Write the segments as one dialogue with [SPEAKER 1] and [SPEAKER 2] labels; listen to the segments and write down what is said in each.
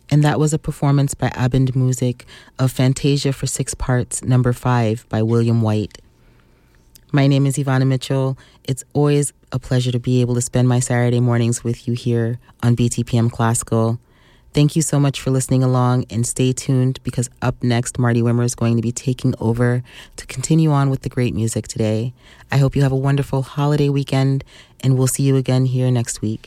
[SPEAKER 1] And that was a performance by Abend Music of Fantasia for 6 parts, number 5 by William White. My name is Ivana Mitchell. It's always a pleasure to be able to spend my Saturday mornings with you here on BTPM Classical. Thank you so much for listening along, and stay tuned because up next, Marty Wimmer is going to be taking over to continue on with the great music today. I hope you have a wonderful holiday weekend, and we'll see you again here next week.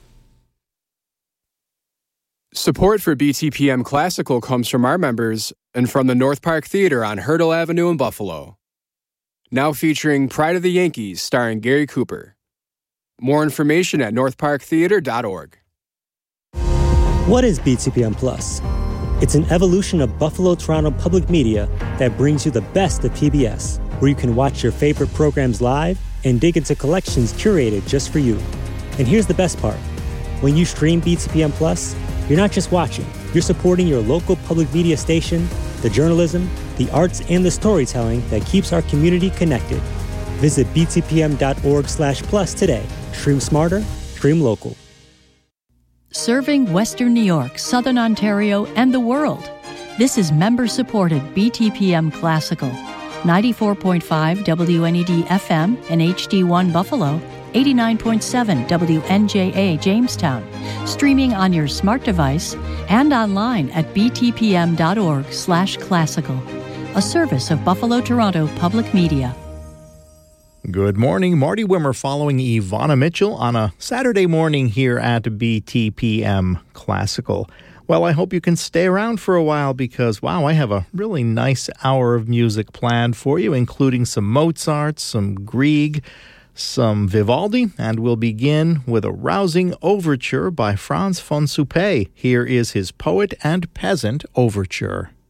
[SPEAKER 2] Support for BTPM Classical comes from our members and from the North Park Theater on Hurdle Avenue in Buffalo. Now featuring Pride of the Yankees starring Gary Cooper. More information at northparktheater.org.
[SPEAKER 3] What is BTPM Plus? It's an evolution of Buffalo Toronto Public Media that brings you the best of PBS, where you can watch your favorite programs live and dig into collections curated just for you. And here's the best part. When you stream BTPM Plus, you're not just watching, you're supporting your local public media station, the journalism, the arts, and the storytelling that keeps our community connected. Visit btpm.org/plus today. Stream smarter, stream local.
[SPEAKER 4] Serving Western New York, Southern Ontario, and the world. This is member-supported BTPM Classical. 94.5 WNED FM and HD1 Buffalo, 89.7 WNJA Jamestown. Streaming on your smart device and online at btpm.org/classical. A service of Buffalo Toronto Public Media.
[SPEAKER 5] Good morning, Marty Wimmer following Ivana Mitchell on a Saturday morning here at BTPM Classical. Well, I hope you can stay around for a while because, wow, I have a really nice hour of music planned for you, including some Mozart, some Grieg, some Vivaldi, and we'll begin with a rousing overture by Franz von Suppé. Here is his Poet and Peasant Overture.